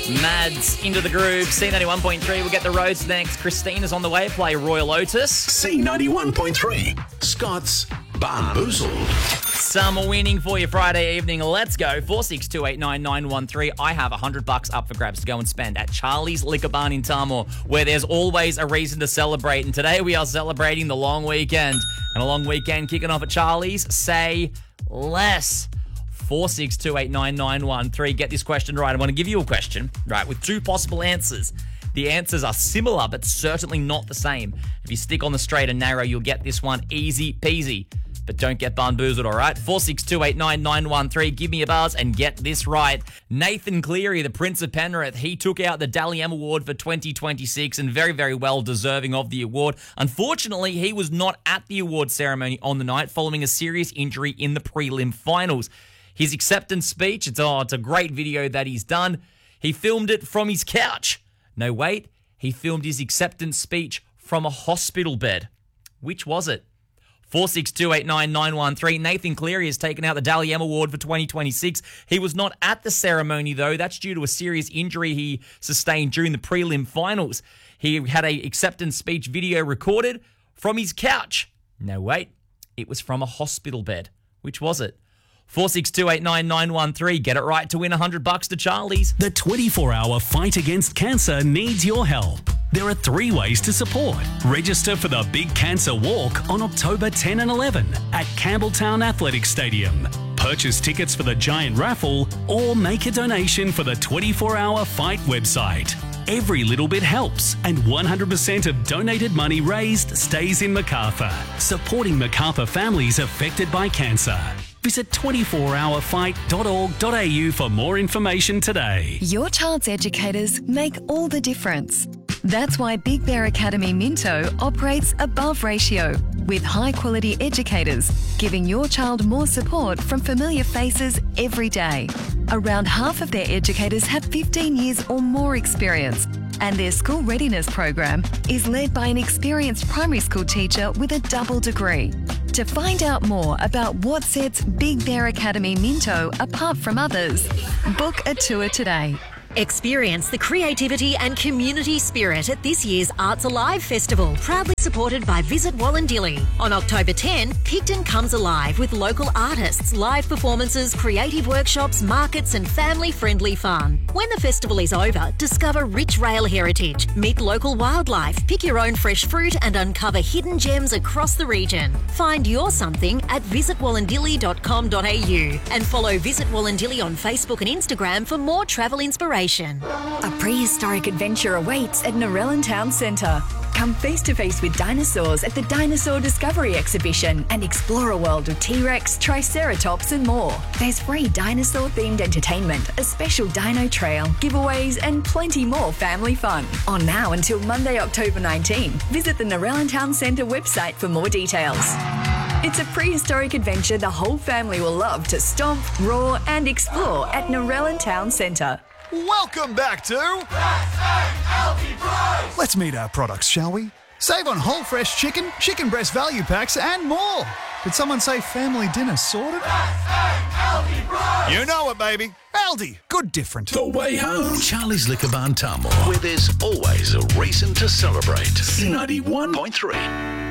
Mads into the groove. C91.3. We'll get the roads next. Christina's on the way. Play Royal Otis. C91.3. Scott's Bamboozled. Some winning for you Friday evening. Let's go. 46289913. I have $100 up for grabs to go and spend at Charlie's Liquor Barn in Tamworth, where there's always a reason to celebrate. And today we are celebrating the long weekend. And a long weekend kicking off at Charlie's. Say less. 46289913. Get this question right. I want to give you a question, right, with two possible answers. The answers are similar, but certainly not the same. If you stick on the straight and narrow, you'll get this one easy peasy. But don't get bamboozled, all right? 46289913. Give me a buzz and get this right. Nathan Cleary, the Prince of Penrith, he took out the Dally M Award for 2026 and very, very well deserving of the award. Unfortunately, he was not at the award ceremony on the night following a serious injury in the prelim finals. His acceptance speech, it's a great video that he's done. He filmed it from his couch. No, wait, he filmed his acceptance speech from a hospital bed. Which was it? 46289913. Nathan Cleary has taken out the Dally M Award for 2026. He was not at the ceremony, though. That's due to a serious injury he sustained during the prelim finals. He had a acceptance speech video recorded from his couch. No, wait, it was from a hospital bed. Which was it? 46289913. Get it right to win $100 to Charlie's. The 24-hour fight against cancer needs your help. There are 3 ways to support. Register for the Big Cancer Walk on October 10 and 11 at Campbelltown Athletic Stadium. Purchase tickets for the giant raffle or make a donation for the 24-hour fight website. Every little bit helps, and 100% of donated money raised stays in Macarthur, supporting Macarthur families affected by cancer. Visit 24hourfight.org.au for more information today. Your child's educators make all the difference. That's why Big Bear Academy Minto operates above ratio with high-quality educators, giving your child more support from familiar faces every day. Around half of their educators have 15 years or more experience, and their school readiness program is led by an experienced primary school teacher with a double degree. To find out more about what sets Big Bear Academy Minto apart from others, book a tour today. Experience the creativity and community spirit at this year's Arts Alive Festival, proudly supported by Visit Wollondilly. On October 10, Picton comes alive with local artists, live performances, creative workshops, markets and family-friendly fun. When the festival is over, discover rich rail heritage, meet local wildlife, pick your own fresh fruit and uncover hidden gems across the region. Find your something at visitwollondilly.com.au and follow Visit Wollondilly on Facebook and Instagram for more travel inspiration. A prehistoric adventure awaits at Narellan Town Centre. Come face-to-face with dinosaurs at the Dinosaur Discovery Exhibition and explore a world of T-Rex, Triceratops and more. There's free dinosaur-themed entertainment, a special dino trail, giveaways and plenty more family fun. On now until Monday, October 19. Visit the Narellan Town Centre website for more details. It's a prehistoric adventure the whole family will love to stomp, roar and explore at Narellan Town Centre. Welcome back to Let's meet our products, shall we? Save on whole fresh chicken, chicken breast value packs and more. Did someone say family dinner sorted? You know it, baby. Aldi, good different. The way home. Charlie's Liquor Barn Tamworth, where there's always a reason to celebrate. 91.3.